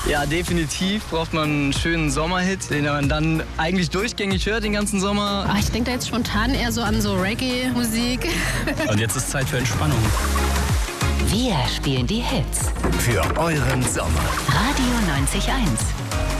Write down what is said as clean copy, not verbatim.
Ja, definitiv braucht man einen schönen Sommerhit, den man dann eigentlich durchgängig hört den ganzen Sommer. Ach, ich denke da jetzt spontan eher so an so Reggae-Musik. Und jetzt ist Zeit für Entspannung. Wir spielen die Hits. Für euren Sommer. Radio 90.1.